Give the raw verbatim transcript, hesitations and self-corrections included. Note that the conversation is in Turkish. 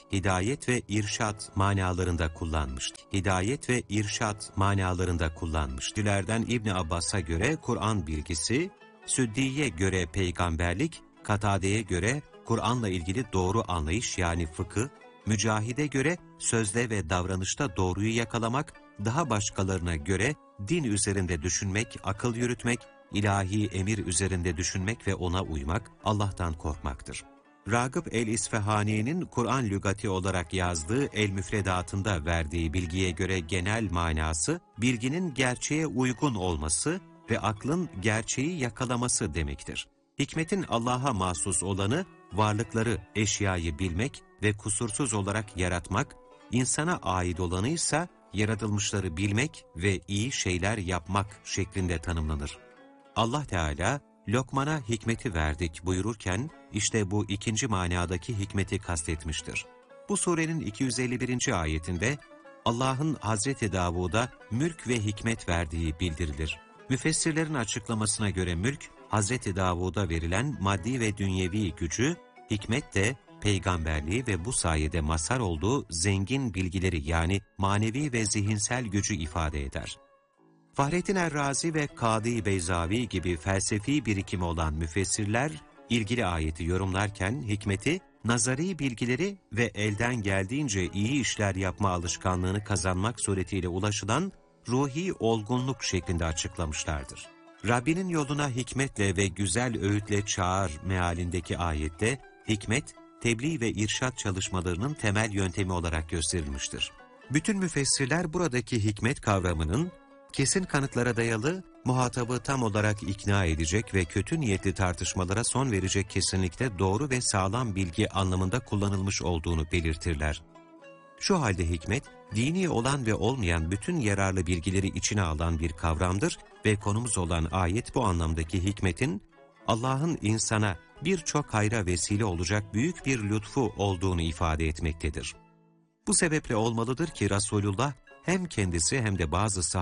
hidayet ve irşat manalarında kullanmıştır. Hidayet ve irşat manalarında kullanmış. Dilerden İbn Abbas'a göre Kur'an bilgisi, Süddi'ye göre peygamberlik, Katade'ye göre Kur'an'la ilgili doğru anlayış yani fıkıh, Mücahid'e göre sözde ve davranışta doğruyu yakalamak, daha başkalarına göre din üzerinde düşünmek, akıl yürütmek, ilahi emir üzerinde düşünmek ve ona uymak, Allah'tan korkmaktır. Ragıp el-İsfahani'nin Kur'an lügati olarak yazdığı El-Müfredat'ında verdiği bilgiye göre genel manası, bilginin gerçeğe uygun olması ve aklın gerçeği yakalaması demektir. Hikmetin Allah'a mahsus olanı, varlıkları, eşyayı bilmek ve kusursuz olarak yaratmak, insana ait olanı ise yaratılmışları bilmek ve iyi şeyler yapmak şeklinde tanımlanır. Allah Teala, Lokman'a hikmeti verdik buyururken, işte bu ikinci manadaki hikmeti kastetmiştir. Bu surenin iki yüz elli birinci ayetinde, Allah'ın Hazreti Davud'a mülk ve hikmet verdiği bildirilir. Müfessirlerin açıklamasına göre mülk, Hazreti Davud'a verilen maddi ve dünyevi gücü, hikmet de peygamberliği ve bu sayede mazhar olduğu zengin bilgileri yani manevi ve zihinsel gücü ifade eder. Fahrettin Errazi ve Kadı Beyzavi gibi felsefi birikimi olan müfessirler, ilgili ayeti yorumlarken hikmeti, nazari bilgileri ve elden geldiğince iyi işler yapma alışkanlığını kazanmak suretiyle ulaşılan ruhi olgunluk şeklinde açıklamışlardır. Rabbinin yoluna hikmetle ve güzel öğütle çağır mealindeki ayette, hikmet, tebliğ ve irşat çalışmalarının temel yöntemi olarak gösterilmiştir. Bütün müfessirler buradaki hikmet kavramının, kesin kanıtlara dayalı, muhatabı tam olarak ikna edecek ve kötü niyetli tartışmalara son verecek kesinlikle doğru ve sağlam bilgi anlamında kullanılmış olduğunu belirtirler. Şu halde hikmet, dini olan ve olmayan bütün yararlı bilgileri içine alan bir kavramdır ve konumuz olan ayet bu anlamdaki hikmetin, Allah'ın insana birçok hayra vesile olacak büyük bir lütfu olduğunu ifade etmektedir. Bu sebeple olmalıdır ki Resulullah hem kendisi hem de bazı sahabeleri